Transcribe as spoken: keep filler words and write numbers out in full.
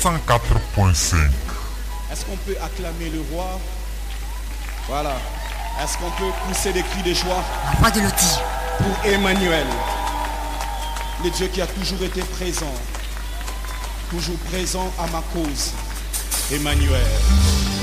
cent quatre point cinq. Est-ce qu'on peut acclamer le roi? Voilà. Est-ce qu'on peut pousser des cris de joie? La voix de Loti. Pour Emmanuel, le Dieu qui a toujours été présent, toujours présent à ma cause. Emmanuel.